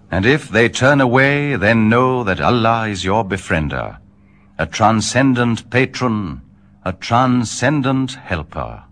And if they turn away, then know that Allah is your befriender, a transcendent patron, a transcendent helper.